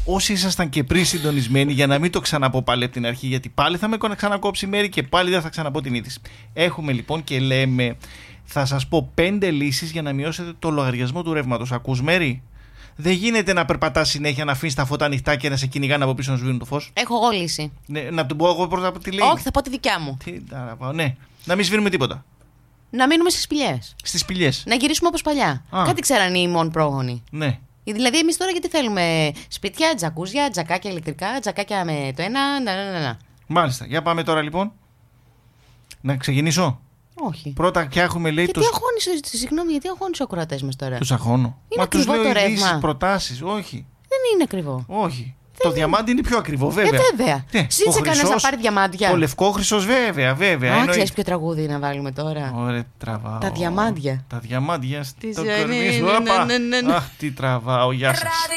όσοι ήσασταν και πριν συντονισμένοι, για να μην το ξαναπώ πάλι από την αρχή, γιατί πάλι θα με ξανακόψει μέρη και πάλι δεν θα ξαναπώ την είδηση. Έχουμε λοιπόν και λέμε, θα σας πω 5 λύσεις για να μειώσετε το λογαριασμό του ρεύματος. Ακούς, Μέρη? Δεν γίνεται να περπατάς συνέχεια, να αφήνεις τα φώτα ανοιχτά και να σε κυνηγάνε από πίσω να σβήνουν το φως. Έχω εγώ λύση. Ναι, να την πω εγώ πρώτα τι λέει. Όχι, θα πω τη δικιά μου. Ναι, να μην σβήνουμε τίποτα. Να μείνουμε στις σπηλιές. Στις σπηλιές. Να γυρίσουμε όπως παλιά. Κάτι ξέρανε οι μόνοι πρόγονοι. Ναι. Δηλαδή, εμείς τώρα γιατί θέλουμε σπίτια, τζακούζια, τζακάκια ηλεκτρικά, τζακάκια με το ένα. Μάλιστα. Για πάμε τώρα λοιπόν. Να ξεκινήσω. Όχι. Πρώτα και έχουμε λέει. Συγγνώμη, γιατί αγχώνεις ο ακροατές μας τώρα? Τους αγχώνω. Είναι ακριβό το ρεύμα. Προτάσεις, όχι. Δεν είναι ακριβό. Όχι. Το διαμάντι είναι πιο ακριβό, βέβαια. Βέβαια. Ζήτησε κανένας να πάρει διαμάντια. Ο λευκό χρυσός, βέβαια. Ξέρεις ποιο τραγούδι να βάλουμε τώρα? Ωραία, τραβάω. Τα διαμάντια. Τα διαμάντια στο κορμί σου. Αχ, τι τραβάω. Γεια σας.